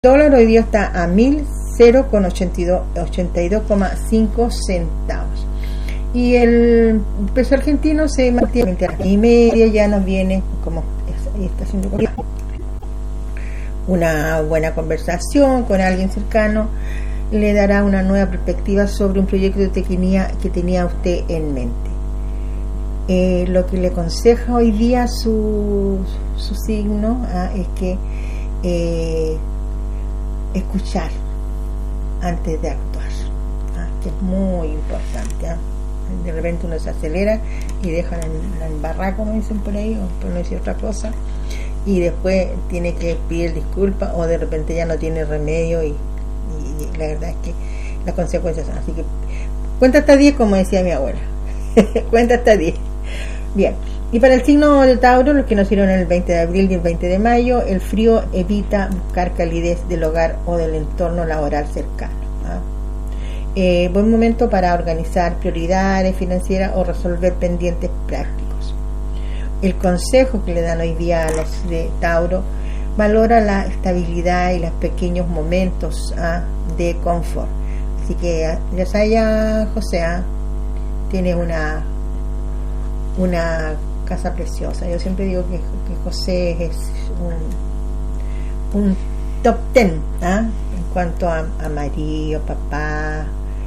dólar hoy día está a 1.082,5 centavos. Y el peso argentino se mantiene y media, ya nos viene como está haciendo una buena conversación con alguien cercano, le dará una nueva perspectiva sobre un proyecto que tenía usted en mente. Lo que le aconseja hoy día su signo es que escuchar antes de actuar, que es muy importante. De repente uno se acelera y deja la embarrada, como dicen por ahí, o por no decir otra cosa, y después tiene que pedir disculpas, o de repente ya no tiene remedio, y la verdad es que las consecuencias son así. Que cuenta hasta 10, como decía mi abuela. Cuenta hasta 10. Bien, y para el signo de Tauro, los que nacieron el 20 de abril y el 20 de mayo, el frío evita buscar calidez del hogar o del entorno laboral cercano. Buen momento para organizar prioridades financieras o resolver pendientes prácticos. El consejo que le dan hoy día a los de Tauro: valora la estabilidad y los pequeños momentos de confort. Así que ya sabes, José, tienes una casa preciosa. Yo siempre digo que José es un top 10 en cuanto a marido, papá,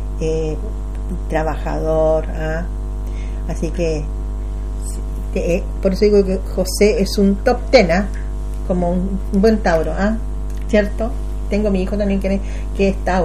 trabajador. Así que por eso digo que José es un top 10, como un buen Tauro, ¿cierto? Tengo mi hijo también que es Tauro.